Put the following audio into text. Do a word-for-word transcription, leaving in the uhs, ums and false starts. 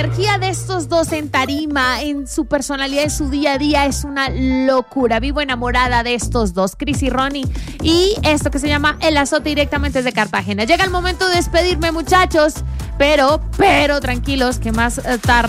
energía de estos dos en tarima, en su personalidad, en su día a día, es una locura. Vivo enamorada de estos dos, Chris y Ronnie. Y esto que se llama El Azote, directamente desde Cartagena. Llega el momento de despedirme, muchachos. Pero, pero tranquilos, que más tarde